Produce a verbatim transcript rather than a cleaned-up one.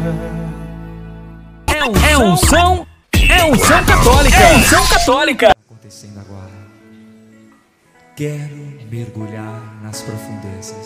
É um, é unção, é unção católica, é unção católica. Acontecendo agora. Quero mergulhar nas profundezas.